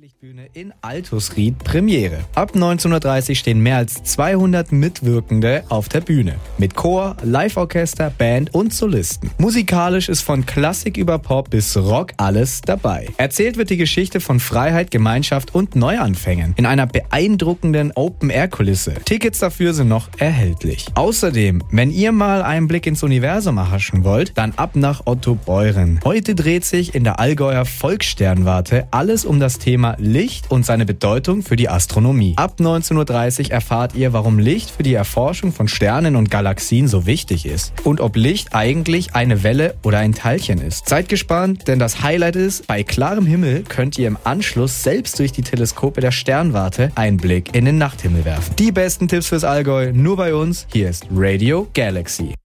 Freilichtbühne in Altusried Premiere. Ab 19:30 Uhr stehen mehr als 200 Mitwirkende auf der Bühne. Mit Chor, Live-Orchester, Band und Solisten. Musikalisch ist von Klassik über Pop bis Rock alles dabei. Erzählt wird die Geschichte von Freiheit, Gemeinschaft und Neuanfängen in einer beeindruckenden Open-Air-Kulisse. Tickets dafür sind noch erhältlich. Außerdem, wenn ihr mal einen Blick ins Universum erhaschen wollt, dann ab nach Ottobeuren. Heute dreht sich in der Allgäuer Volkssternwarte alles um das Thema Licht und seine Bedeutung für die Astronomie. Ab 19:30 Uhr erfahrt ihr, warum Licht für die Erforschung von Sternen und Galaxien so wichtig ist und ob Licht eigentlich eine Welle oder ein Teilchen ist. Seid gespannt, denn das Highlight ist, bei klarem Himmel könnt ihr im Anschluss selbst durch die Teleskope der Sternwarte einen Blick in den Nachthimmel werfen. Die besten Tipps fürs Allgäu nur bei uns. Hier ist Radio Galaxy.